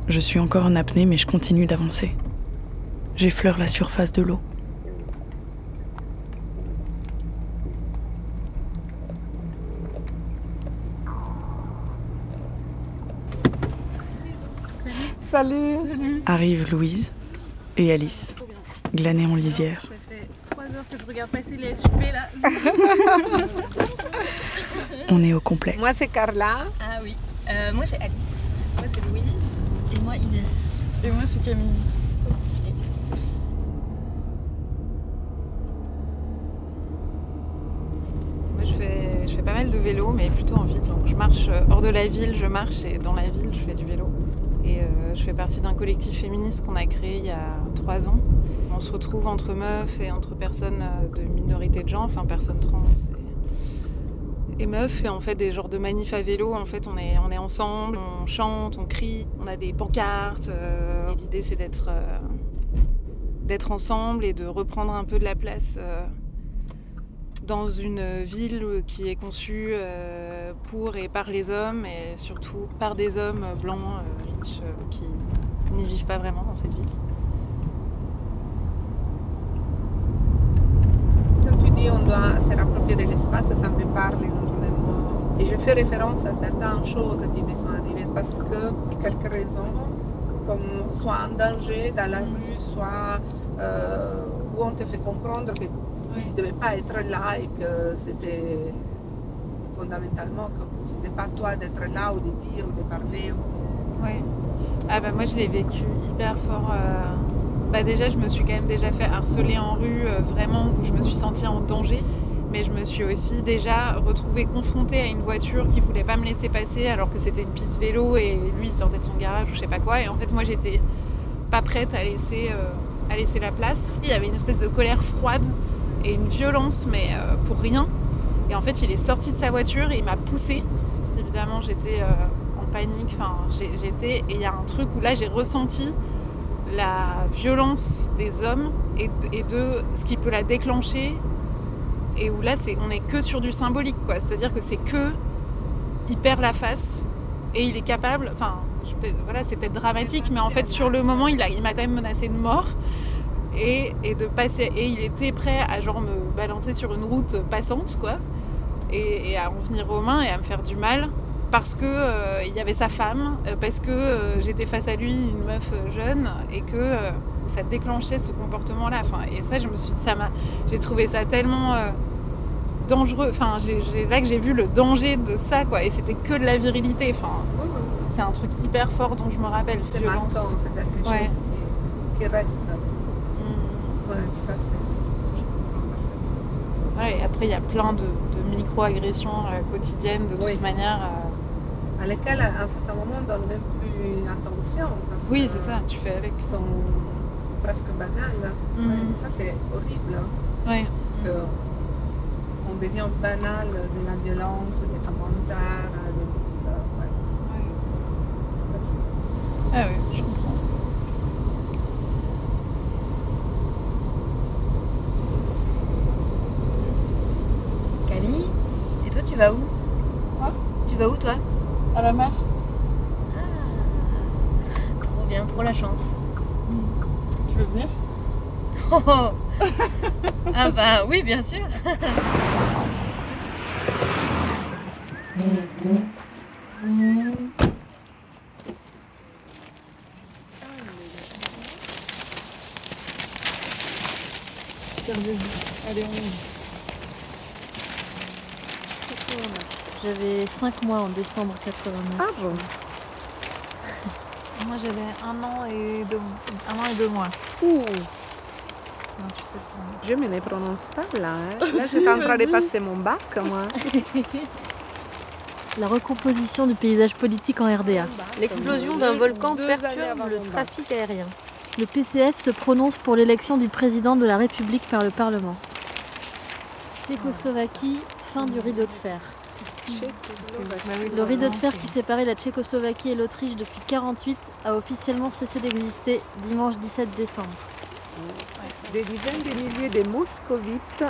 Je suis encore en apnée, mais je continue d'avancer. J'effleure la surface de l'eau. Salut. Arrivent Louise et Alice, glanées en lisière. Ça fait 3 heures que je regarde passer les SUP là. On est au complet. Moi c'est Carla. Ah oui. Moi c'est Alice. Moi c'est Louise. Et moi Inès. Et moi c'est Camille. Moi je fais pas mal de vélo, mais plutôt en ville. Donc je marche hors de la ville, je marche, et dans la ville je fais du vélo. Et je fais partie d'un collectif féministe qu'on a créé il y a 3 ans. On se retrouve entre meufs et entre personnes de minorité de genre, enfin personnes trans et meufs, et on fait des genres de manifs à vélo. En fait on est ensemble, on chante, on crie, on a des pancartes. Et l'idée c'est d'être ensemble et de reprendre un peu de la place dans une ville qui est conçue pour et par les hommes, et surtout par des hommes blancs, riches, qui n'y vivent pas vraiment dans cette ville. Quand tu dis on doit se rapprocher de l'espace, ça me parle énormément. Et je fais référence à certaines choses qui me sont arrivées parce que pour quelques raisons, comme soit en danger dans la rue, soit où on te fait comprendre que tu ne devais pas être là et que c'était fondamentalement que c'était pas toi d'être là ou de dire ou de parler. Ouais. Ah bah moi je l'ai vécu hyper fort. Déjà je me suis quand même déjà fait harceler en rue, vraiment, où je me suis sentie en danger. Mais je me suis aussi déjà retrouvée confrontée à une voiture qui voulait pas me laisser passer alors que c'était une piste vélo et lui il sortait de son garage ou je sais pas quoi. Et en fait moi j'étais pas prête à laisser la place. Il y avait une espèce de colère froide et une violence, mais pour rien. Et en fait il est sorti de sa voiture et il m'a poussée. Évidemment j'étais en panique, et il y a un truc où là j'ai ressenti la violence des hommes et de ce qui peut la déclencher, et où là on est que sur du symbolique, quoi. C'est-à-dire que c'est que il perd la face et il est capable, c'est peut-être dramatique, mais en fait sur le moment il m'a quand même menacé de mort. Et de passer, et il était prêt à genre me balancer sur une route passante, quoi, et à en venir aux mains et à me faire du mal parce que il y avait sa femme, parce que j'étais face à lui, une meuf jeune, et que ça déclenchait ce comportement-là. Et ça, je me suis dit, j'ai trouvé ça tellement dangereux. Là que j'ai vu le danger de ça, quoi, et c'était que de la virilité. C'est un truc hyper fort dont je me rappelle. C'est violence. marquant, c'est quelque chose qui reste. Ouais, tout à fait. Je comprends parfaitement. Ouais, et après, il y a plein de micro-agressions quotidiennes, de toute manière. À lesquelles, à un certain moment, on ne donne même plus attention. Parce oui, que c'est ça, tu fais avec. Sont presque banales. Ouais, ça, c'est horrible. Ouais. On devient banal de la violence, des commentaires, des trucs. Ouais. Tout à fait. Ah oui, je comprends. Camille, et toi tu vas où? Quoi? Tu vas où toi? À la mer. Ah, trop bien, trop la chance. Tu veux venir? Oh. Ah bah oui, bien sûr. Servez-vous. Allez, on y va. J'avais 5 mois en décembre 89. Ah bon? Moi, j'avais 1 an et 2 mois. 28 septembre. Je me ne prononce pas là. Là, j'étais en train de passer mon bac, moi. La recomposition du paysage politique en RDA. L'explosion d'un volcan perturbe le trafic aérien. Le PCF se prononce pour l'élection du président de la République par le Parlement. Tchécoslovaquie, fin du rideau de fer. Le rideau de fer qui séparait la Tchécoslovaquie et l'Autriche depuis 1948 a officiellement cessé d'exister dimanche 17 décembre. Des dizaines de milliers de moscovites